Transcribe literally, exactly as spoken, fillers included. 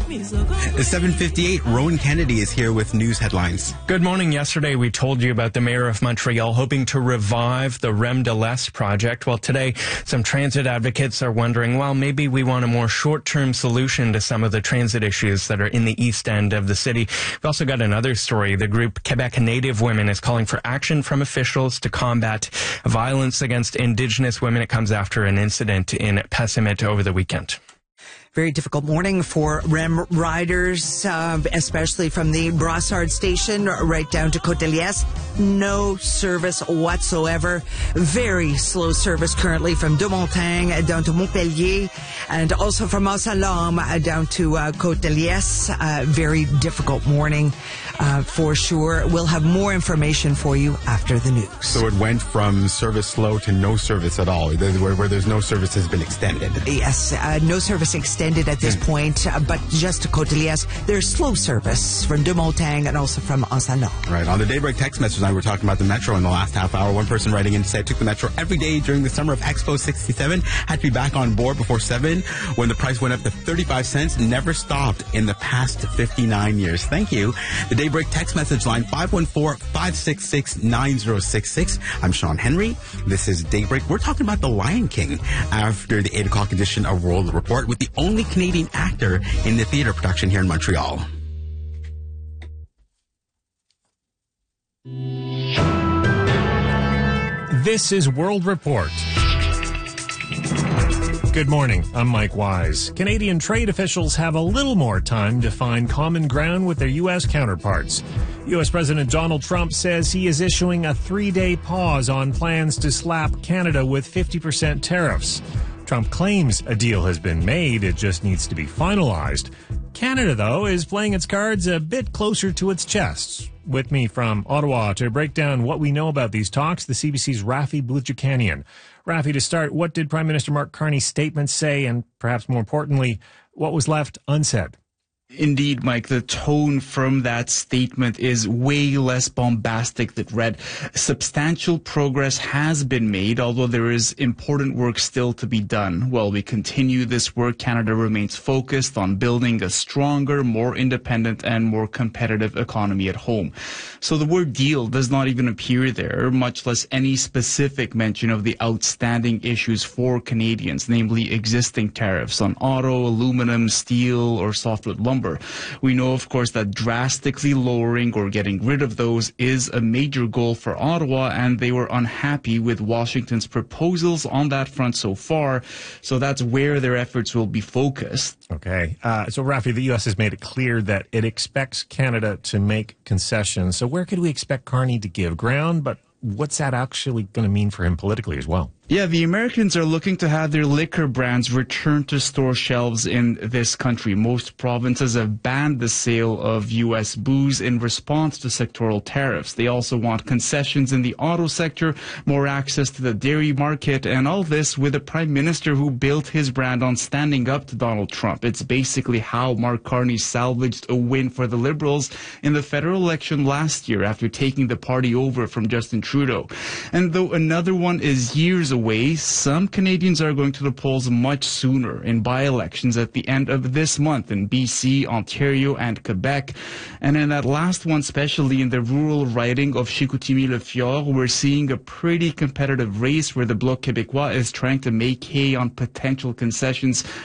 seven fifty-eight, Rowan Kennedy is here with news headlines. Good morning. Yesterday, we told you about the mayor of Montreal hoping to revive the Rem de l'Est project. Well, today, some transit advocates are wondering, well, maybe we want a more short-term solution to some of the transit issues that are in the east end of the city. We've also got another story. The group Quebec Native Women is calling for action from officials to combat violence against Indigenous women. It comes after an incident in Pessimit over the weekend. Very difficult morning for R E M riders, uh, especially from the Brossard station right down to Côte-de-Liesse. No service whatsoever. Very slow service currently from Deux-Montagnes down to Montpellier, and also from Mont-Saint-Laurent down to uh, Côte-de-Liesse. Uh, very difficult morning uh, for sure. We'll have more information for you after the news. So it went from service slow to no service at all, where, where there's no service has been extended. Yes, uh, no service extended at this point, uh, but just to Côte-de-Liesse, there's slow service from Deux-Montagnes and also from Anse-à-Laurent. Right. On the Daybreak text message line, we're talking about the Metro in the last half hour. One person writing in said took the Metro every day during the summer of Expo sixty-seven, had to be back on board before seven when the price went up to thirty-five cents, never stopped in the past fifty-nine years. Thank you. The Daybreak text message line, five one four, five six six, nine zero six six. I'm Sean Henry. This is Daybreak. We're talking about The Lion King after the eight o'clock edition of World Report with the only Canadian actor in the theater production here in Montreal. This is World Report. Good morning. I'm Mike Wise. Canadian trade officials have a little more time to find common ground with their U S counterparts. U S President Donald Trump says he is issuing a three-day pause on plans to slap Canada with fifty percent tariffs. Trump claims a deal has been made, it just needs to be finalized. Canada, though, is playing its cards a bit closer to its chest. With me from Ottawa to break down what we know about these talks, the C B C's Rafi Boudjikanian. Rafi, to start, what did Prime Minister Mark Carney's statement say, and perhaps more importantly, what was left unsaid? Indeed, Mike, the tone from that statement is way less bombastic than read. Substantial progress has been made, although there is important work still to be done. While we continue this work, Canada remains focused on building a stronger, more independent, and more competitive economy at home. So the word deal does not even appear there, much less any specific mention of the outstanding issues for Canadians, namely existing tariffs on auto, aluminum, steel, or softwood lumber. We know, of course, that drastically lowering or getting rid of those is a major goal for Ottawa, and they were unhappy with Washington's proposals on that front so far. So that's where their efforts will be focused. Okay. Uh, so, Rafi, the U S has made it clear that it expects Canada to make concessions. So where could we expect Carney to give ground? But what's that actually going to mean for him politically as well? Yeah, the Americans are looking to have their liquor brands returned to store shelves in this country. Most provinces have banned the sale of U S booze in response to sectoral tariffs. They also want concessions in the auto sector, more access to the dairy market, and all this with a prime minister who built his brand on standing up to Donald Trump. It's basically how Mark Carney salvaged a win for the Liberals in the federal election last year after taking the party over from Justin Trudeau. And though another one is years away, Way, some Canadians are going to the polls much sooner in by-elections at the end of this month in B C, Ontario, and Quebec. And in that last one, especially in the rural riding of Chicoutimi-Le-Fjord, we're seeing a pretty competitive race where the Bloc Québécois is trying to make hay on potential concessions